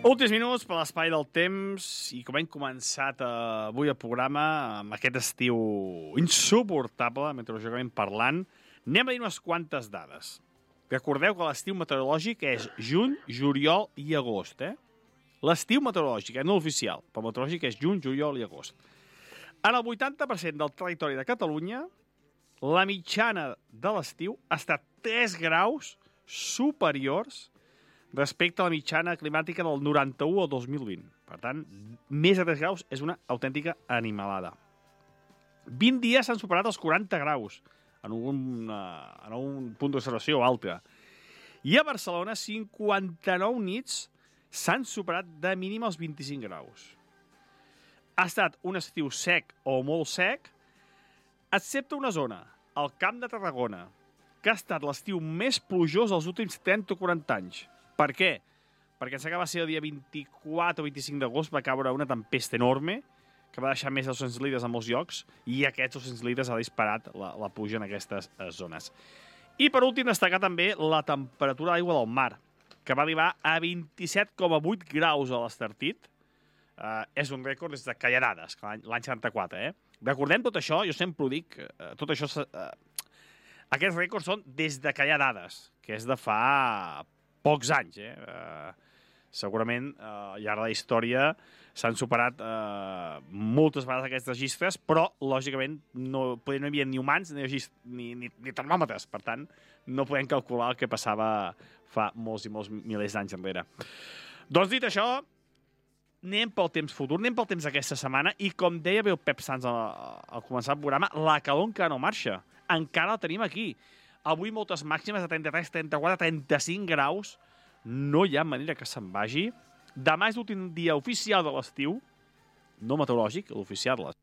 Últims minuts per l'espai del temps i com hem començat avui el programa amb aquest estiu insuportable, meteorològicament parlant, anem a dir unes quantes dades. Recordeu que l'estiu meteorològic és juny, juliol i agost, L'estiu meteorològic, no l'oficial, però meteorològic és juny, juliol i agost. En el 80% del territori de Catalunya, la mitjana de l'estiu ha estat 3 graus superiors respecte a la mitjana climàtica del 91 al 2020. Per tant, més de 3 graus és una autèntica animalada. 20 dies s'han superat els 40 graus en un punt d'observació altre. I a Barcelona, 59 nits s'han superat de mínim els 25 graus. Ha estat un estiu sec o molt sec, excepte una zona, el Camp de Tarragona, que ha estat l'estiu més plujós dels últims 30 o 40 anys. Per què? Perquè em sembla que va ser el dia 24 o 25 d'agost, va caure una tempesta enorme que va deixar més de 200 litres a molts llocs i aquests 200 litres ha disparat la pluja en aquestes zones. I per últim destacar també la temperatura d'aigua del mar, que va arribar a 27,8 graus a l'Estartit. És un rècord des de Calladades, l'any 74. Recordem tot això, jo sempre ho dic, tot això, aquests rècords són des de Calladades, que és de fa pocs anys. Segurament al llarg de la història s'han superat moltes vegades aquests registres, però lògicament no hi havia ni humans ni termòmetres, per tant no podem calcular el que passava fa molts i molts milers d'anys enrere. Doncs dit això, anem pel temps futur, anem pel temps d'aquesta setmana i com deia bé el Pep Sans al començar el programa, la calor encara no marxa, encara la tenim aquí. Avui moltes màximes de 33, 34, 35 graus. No hi ha manera que se'n vagi. Demà és l'últim dia oficial de l'estiu, no meteorològic, l'oficial de l'estiu.